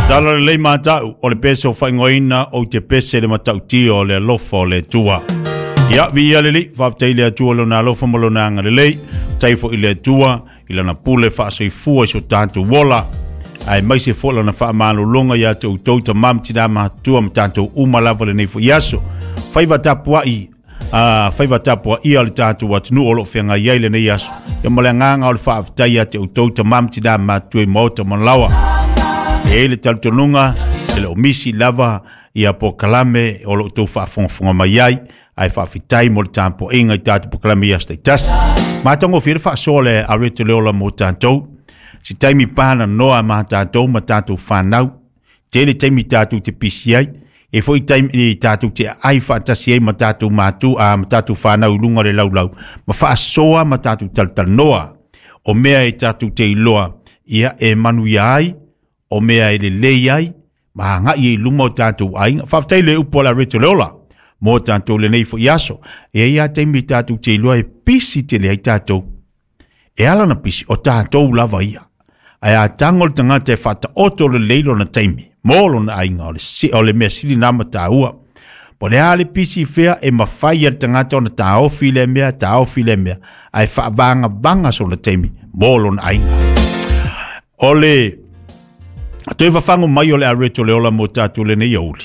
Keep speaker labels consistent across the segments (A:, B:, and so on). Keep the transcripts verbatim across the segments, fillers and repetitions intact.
A: Tala le lei matau o le peso whaingoina o te pese le matau tio o le alofa o le tua. Ia vi ia le li, whaaftei le atua lo na alofa mo lo na anga le lei, taifo i le atua, i lana pule whaaso i fua i so tātou wola. Ai mai se fola na whaamalo longa ia tau tau ta mamtina ma tua ma tātou umalava le neifo iaso. Whaiva tapua i, uh, whaiva tapua i ale tātou atunu o lo whenga iai le nei aso. Ia mole nganga o le whaaftei ia tau tau ta mamtina ma tua i maota manlawa. E le taltonunga, e le omisi lava, ia po kalame, o lo tau whaafongafonga mai ai, ai whaafitai mo le tampo inga i tātou po kalame ia stai tasi. Mātango whira whaasole a reto leola mo tātou, si taimi pāna noa ma tātou ma tātou whanau, te le taimi tātou te pisi ai, e fo i taimi tātou te ai whaatasi ai ma tātou mātou, a ma tātou whanau lunga le laulau, ma whaasoa ma tātou taltal noa, o mea e tātou te iloa, ia e manu ia ai, o mea e le lei ai, ma nga i luma o tātou ai, whaftai le upo la reto leola, mo tātou le nei fo iaso, e ia teimi tātou te iloa e pisi te le ai tātou, e ala na pisi o tātou lava ia, ai a tangol tanga te whata oto le leilo na teimi, molo na ainga o le, si, o le mea sili nama tā ua, po le ale pisi fea e mawhai al tangata o na tā ofi le mea, tā ofi le mea, ai whaabanga banga so le teimi, molo na ainga. O le, Toi whafango mai o le areto le ola mo tātou le nei auli.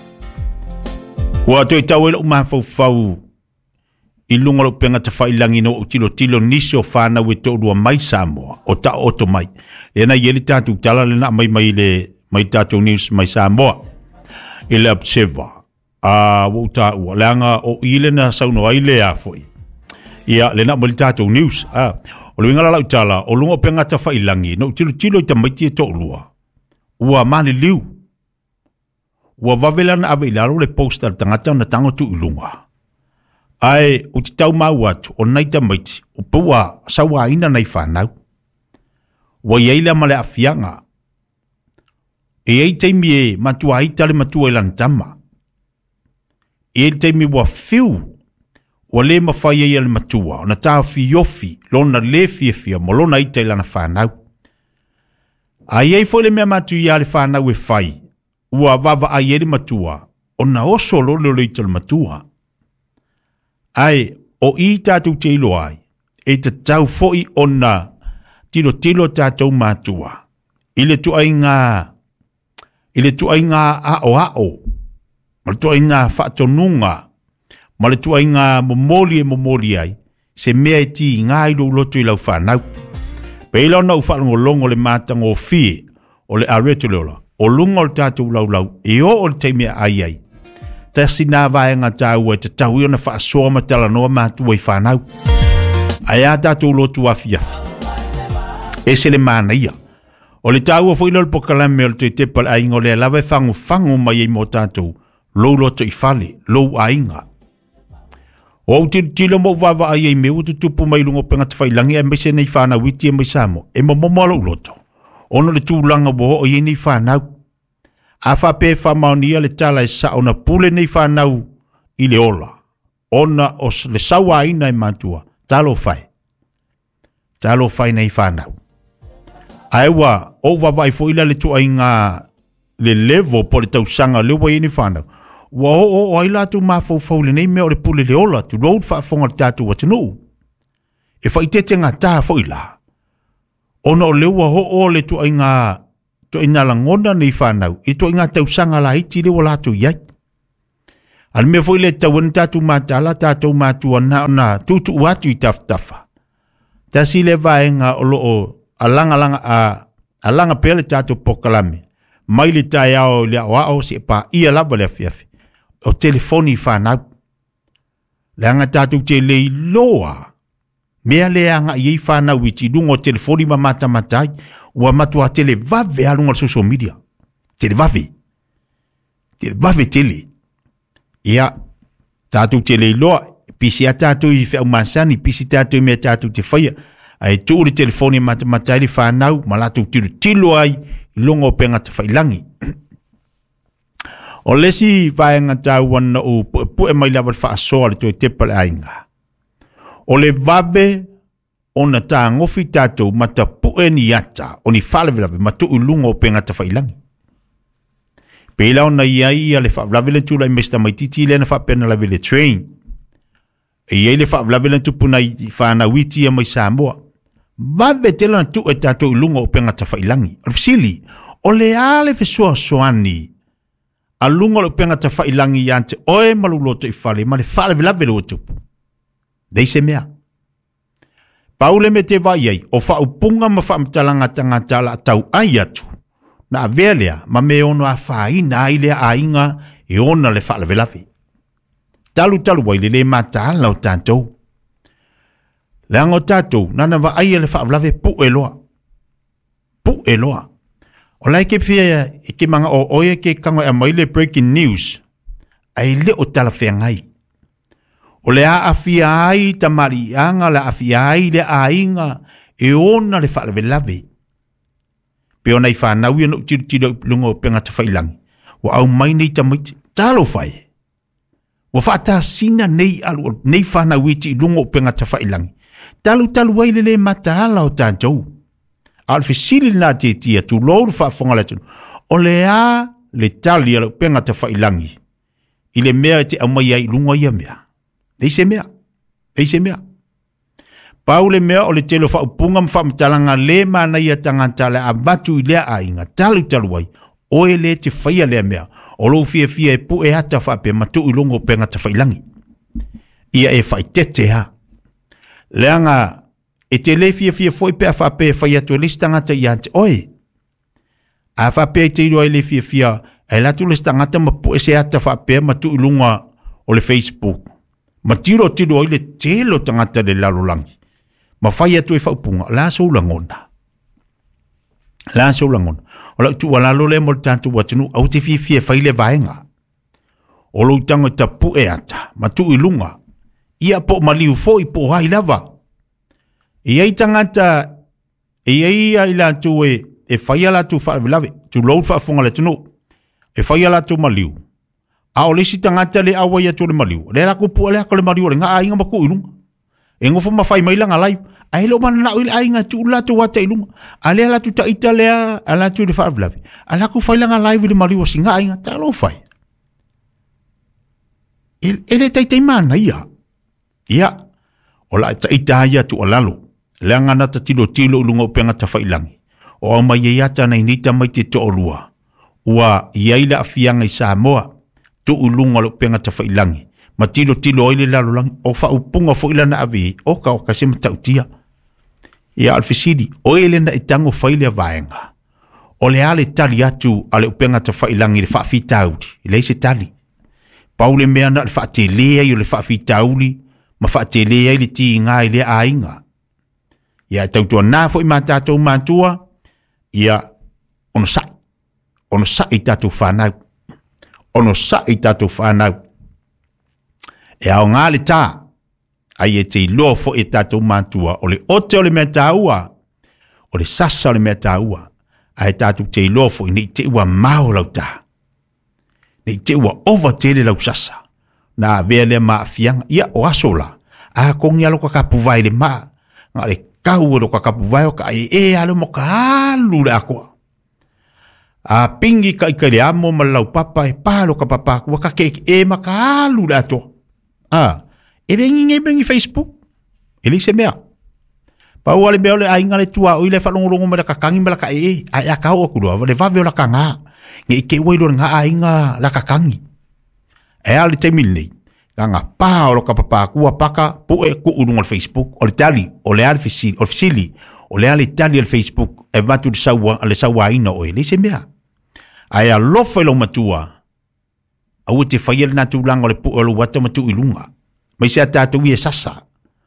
A: Ua toi tau ele uma fau i lunga lo penga ta whailangi no o tilo tilo nisi o whānau e tōrua mai Samoa, o ta oto mai. Le na yeli tātou tala le na mai mai le mai tātou news mai Samoa. I le Observer. A wau tā ua, le anga o ile na sauno ai le a foi. Ia le na mai tātou news. Ah, o le wingala lau tala, o lunga o penga ta whailangi no tilo tilo i ta maiti e tōrua. Ua mani liu. Ua wavelana awe ilaro le posta tangata na tango tu ilunga. Ai, o ti tau mau atu, o naita maiti, o pua sawa ina nei whanau. Ua iaila male afianga. E ei teimi e matua aitale matua ilan tama. E ei teimi ua fiu. Ua le mawhai e ile matua, o na tau fiofi, lona le fiefia, mo lona aita ilana whanau. Ai ei foi le mea matu ia le whanau e whai. Ua wawa ai eri matua. O na oso lo le leita le matua. Ai, o i tātou te ilo ai. E te tau foi o na tilo tilo tātou matua. I le tu ai ngā. I le tu ai ngā a o a o. Ma le tu ai ngā whaatonunga. Ma le tu ai ngā momoli e momoli ai. Se mea e ti ngā ilo loto i lau whanau. Peila na uwhango longo le mātango o fie, o le areto leola, o lunga o le tātou lau lau, e o o le teimea ai ai. Tasi nā vaenga tāu e te tau iona whaasoa ma tala noa mātua i whanau. Ai a tātou lotu afi afi. E se le māna ia. O le tāu o fuilo le pokalame o le te tepal ainga o le alawe whangu whangu mai e mo tātou, lou loto i whale, lou ainga. O au tilo mo wawa ai ei meu tu tupu mai lungo penga te whailangi e mai se nei whanau witi e mai Samo. E mo momo alau loto. Ono le tūlanga boho o i nei whanau. A whape whamaunia le tala e sa ona pule nei whanau i le ola. Ona o le sawa aina e matua. Talo whai. Talo whai nei whanau. Aewa, o wawa i fo ila le tu ai ngā le levo po le tausanga le wa i nei whanau. Wa o o o ila tu ma fo fo le nei me o le pule le ola tu road fa fonga tatu wa tunu. E fa itete nga ta fo ila. Ona o le wa o o le tu inga tu ina la ngona nei whanau. I tu inga tau sanga la iti le wala tu yai. Al me fo ile tau en tatu matala tatu matu ana na tutu watu i taf tafa. Tasi le vaenga o lo o alanga langa a alanga pele tatu pokalame. Mai le tai au le au se pa ia lava le afiafi. O telefoni whanau. Le anga tātou te le loa. Mea le anga i whanau i ti lungo telefoni ma mata matai. Ua matua tele vave alunga social media. Tele vave. Tele vave tele. Ia. Tātou te le loa. Pisi a tātou i whau masani. Pisi tātou mea tātou te whaia. Ai tū le telefoni mata matai le whanau. Malatou tilo tilo ai. Longo penga te whailangi. O lesi vaenga tau wana o pu e mai lawa whaasoa le toi tepa le ainga. O le vabe o na tā ngofi tātou ma ta pu e ni ata o ni whalewelawe ma tu ulunga o penga te whailangi. Pela ona ia ia le whaavlawe le tūla i Mister Maititi le na whaapena lawe le train. E ia le whaavlawe le tupuna i whaana witi a mai Samoa. Wawe tela na tu e tātou ilunga o penga ta whailangi. Alfisili, o le ale fesua soani. A lunga o penga ta whailangi i ante oe maluloto i whale, ma le whale lawe le o tupu. Dei se mea. Paule me te vai ai, o whaupunga ma whaamtalanga tangata la tau ai atu. Na avelea, ma me ono a whaina ai lea a inga e ona le whalawe lawe. Talu talu wai le le mata ala o tātou. Le ango tātou, nana wa ai le whaalawe pu e loa. Pu e loa. O lai ke whia e ke manga o oe ke kango e maile breaking news. Ai le o tala whea ngai. O le a awhia ai tamari anga le awhia ai le a inga e ona le whaalawe lawe. Pe ona i whanau ia no tiro tiro lungo penga ta whailangi. Wa au mai nei tamaiti, talo whai. Wa whata sina nei alu, nei whanau iti i lungo penga ta whailangi. Talu talu wai le mata ala o tātou. Alfisili nā te tia tu louru whaafonga le tunu. O le a le tali ala penga ta whailangi. I le mea te amai ai lunga ia mea. Ei se mea. Ei se mea. Pau le mea o le telo whaupunga mwhamtalanga le mana ia tangata le abatu i lea a inga. Talu talu wai. Oe le te whaia lea mea. O lo fia fia e pu e hata whape matu i lungo penga ta whailangi. Ia e whai tete ha. Leanga e te le fia fia foi pe a whape whai atu e listangata i ante. Oe. A whape te iro e le fia fia e latu listangata ma pu e se hata whape matu i lunga o le Facebook. Ma tiro tiro i le telo tangata le lalulangi. Ma whai atu e whaupunga. La so langona. La so langona. O lau tu walalo le mo tantu watunu au te fia fia whai le vaenga. O lau tango ta pu e ata. Ma tu i lunga. Ia po maliu fo i po hai lava. E ai tangata e ai ai la tu e e whai ala tu wha lawe. Tu lau wha funga le tunu. E whai ala tu maliu. A o lesi tangata le awa ia tu le maliu. Le la kupu le hako le maliu le nga a inga maku ilunga. E ngofo ma whai mailanga live. A helo mana na uile a inga tu la tu wata ilunga. A le ala tu ta ita lea a la tu le wha lawe. A la ku whai langa live le maliu o singa a inga. Ta lo whai. Ele tai tai mana ia. Ia. O la ta ita ia tu o lalo. Le angana ta tilo tilo ulunga upenga ta whailangi. O au mai iata na inita mai te to olua. Ua iaila a fianga i Samoa. Tu ulunga lo upenga ta whailangi. Ma tilo tilo oile lalo langi. O wha upunga fo ila na avi. O ka o kasi matautia. Ia alfisidi. O ele na itango whaile a vaenga. O le ale tali atu ale upenga ta whailangi le wha fitaudi. Ile se tali. Paule mea na le wha te lea i le wha fitauli. Ma wha te lea i le ti ngā i le a inga. Ia tautua nā fo i mā tātou mātua, ia ono sa, ono sa i tātou whānau. Ono sa i tātou whānau. E au ngā le tā, ai e te iloa fo i tātou mātua, o le ote o le mea tāua, o le sasa o le mea tāua, ai tātou te iloa fo i nei te ua mao lau tā. Nei te ua ova tele lau sasa. Nā vea le maa fianga, ia o asola, a kongi alo ka kapu vai le maa, ngā le kau alo ka kapu vai o ka e e alo mo ka alu le akoa. A pingi ka ika le amo ma lau papa e palo ka papa kua ka keke e ma ka alu le ato. Ah, e le nginge bengi Facebook, e li se mea. Pa ua le beo le ainga le tua o i le whalongolongo ma le kakangi ma la ka e e, a e a kau aku lua, le vaveo la ka ngā, nge ike wailo ngā ainga la kakangi. E ali te milnei, ka ngā pā o ka papa kua paka po e ku urunga le Facebook, o le tali, o le ali fisili, o le fisili, o le ali tali le Facebook, e matu le saua, le saua ina o e, le se mea. Ai a lofa ilo matua, au te whaiele natu langa le po o lo wata matu ilunga, mai se a tātou i e sasa.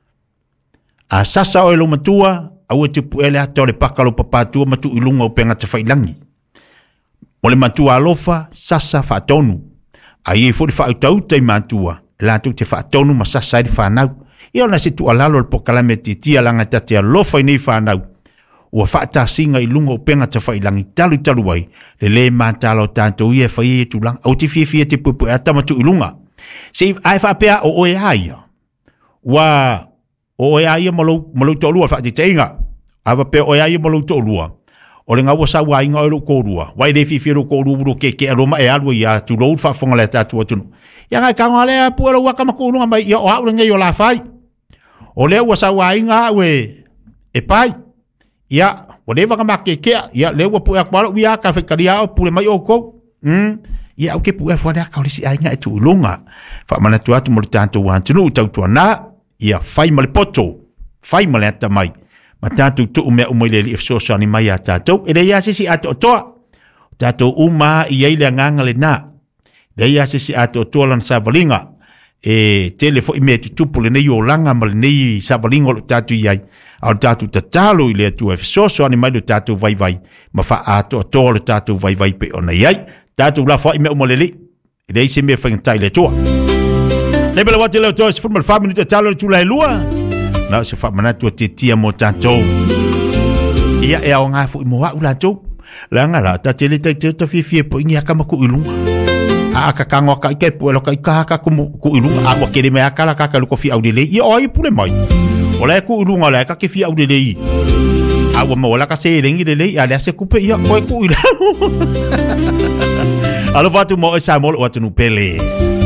A: A sasa o ilo matua, au te po ele hata o le paka lo papatua matu ilunga o penga te whailangi. O le matua alofa, sasa whaatonu. Ai e fori whautauta i mātua, lātou te whaatonu ma sasa i whanau. Ia ona se tu alalo le pokalame te tia langa tate a lofa i nei whanau. Ua whaata singa i lunga o penga te whailangi talu talu wai, le le mātala o tātou i e whai e tu lang, au te fia fia te pupu e atamatu i lunga. Se ai whapea o oe aia. Ua o oe aia malau to lua whaate te inga. Ai whapea oe aia malau to lua. o le ngau sa wa inga o ko rua wai le fi fi ro ko ru ke ke ro ma e alu ia tu lo fa fonga le tatu tu ia nga ka ngale pu lo wa ka ma ku lu mai ia o au nge yo la fai o le wa sa wa inga we e pai ia o le va ka ma ke ke ia le wa pu ya pa lo ia ka fe ka dia o pu le mai o ko mm ia o ke pu e fo da ka le si ai nga tu lunga fa mana tu atu mo tanto wa tu tu tu na ia fai ma le poto fai ma le ta mai ma tatu tu me o mai le if so so ni mai tatu e le ia si ato to tatu uma ia ile nganga le na le ia si ato to lan sabalinga e telefo i me tu tu le nei o langa ma le nei sabalinga o tatu ia au tatu tatalo ile tu if so so ni mai do tatu vai vai ma fa ato to le tatu vai vai pe ona ia tatu la fa i me o mai le le si me fa ntai le to te bela wate le to se formal family talo tu la lua na se fa mana tu te tia mo tanto ia e o nga fu mo wa ula tu la nga la ta tele te te fi fi po ngia ka ma ku ilunga a ka ka ngo ka ke po lo ka ka ka ku ku ilunga a wa ke le me aka la ka ka lu ko fi au de le i o i pu le mai o la ku ilunga la ka ke fi au de le i a wa mo la ka se lengi de le i a le se ku pe ia ko ku ilunga alo fa tu mo e sa mo wa tu nu pele